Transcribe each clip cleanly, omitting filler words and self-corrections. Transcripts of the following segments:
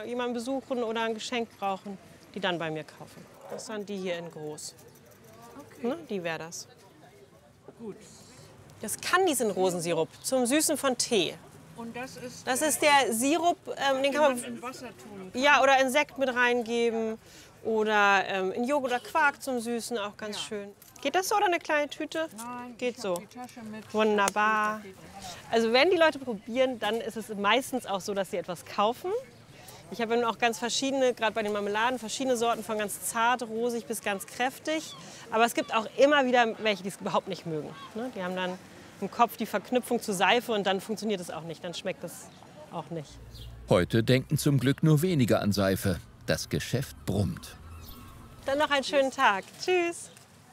jemanden besuchen oder ein Geschenk brauchen, die dann bei mir kaufen. Das sind die hier in groß. Okay. Ne, die wäre das. Gut. Das Candies in Rosensirup zum Süßen von Tee. Und das ist... Das ist der Sirup, den kann man in Wasser tun. ja, oder in Sekt mit reingeben oder in Joghurt oder Quark zum Süßen, auch ganz schön. Geht das so oder eine kleine Tüte? Nein, geht ich so. hab die Tasche mit. Wunderbar. Also wenn die Leute probieren, dann ist es meistens auch so, dass sie etwas kaufen. Ich habe auch ganz verschiedene, gerade bei den Marmeladen, verschiedene Sorten von ganz zart, rosig bis ganz kräftig. Aber es gibt auch immer wieder welche, die es überhaupt nicht mögen. Ne? Die haben dann im Kopf die Verknüpfung zu Seife und dann funktioniert es auch nicht, dann schmeckt es auch nicht. Heute denken zum Glück nur wenige an Seife. Das Geschäft brummt. Dann noch einen schönen Tag. Tschüss.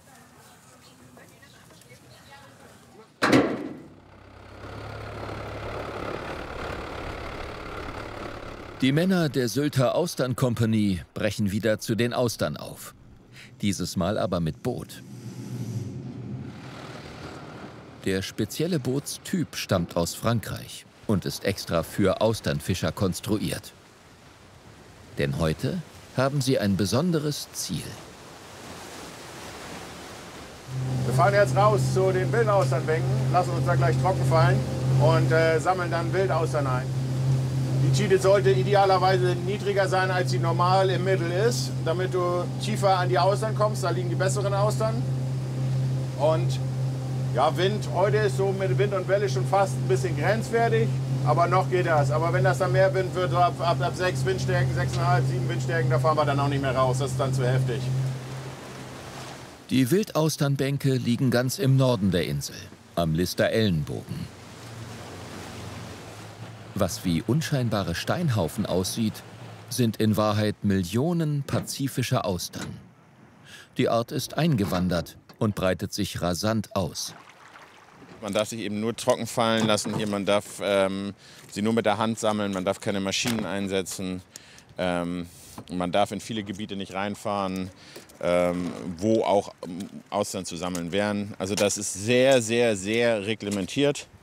Die Männer der Sylter Austern Company brechen wieder zu den Austern auf. Dieses Mal aber mit Boot. Der spezielle Bootstyp stammt aus Frankreich und ist extra für Austernfischer konstruiert. Denn heute haben sie ein besonderes Ziel. Wir fahren jetzt raus zu den Wildausternbänken, lassen uns da gleich trocken fallen und sammeln dann Wildaustern ein. Die Tide sollte idealerweise niedriger sein, als sie normal im Mittel ist, damit du tiefer an die Austern kommst. Da liegen die besseren Austern. Und ja, Wind, heute ist so mit Wind und Welle schon fast ein bisschen grenzwertig, aber noch geht das. Aber wenn das dann mehr Wind wird, ab 6 Windstärken, 6,5, 7 Windstärken, da fahren wir dann auch nicht mehr raus. Das ist dann zu heftig. Die Wildausternbänke liegen ganz im Norden der Insel, am Lister Ellenbogen. Was wie unscheinbare Steinhaufen aussieht, sind in Wahrheit Millionen pazifischer Austern. Die Art ist eingewandert und breitet sich rasant aus. Man darf sich eben nur trocken fallen lassen. Hier, man darf sie nur mit der Hand sammeln, man darf keine Maschinen einsetzen. Man darf in viele Gebiete nicht reinfahren, wo auch Austern zu sammeln wären. Also das ist sehr, sehr, sehr reglementiert.